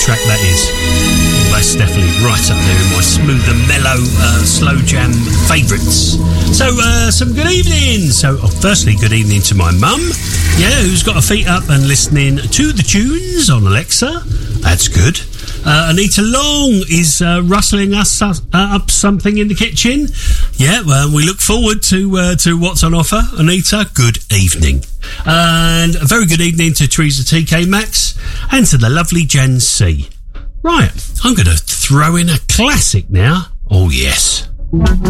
track that is. Well, that's definitely right up there in my smooth and mellow slow jam favourites. So, some good evening. So, firstly, good evening to my mum, who's got her feet up and listening to the tunes on Alexa. That's good. Anita Long is rustling us up something in the kitchen. Yeah, well, we look forward to what's on offer. Anita, good evening. And a very good evening to Teresa TK Maxx and to the lovely Jen C. Right, I'm going to throw in a classic now. Oh, yes.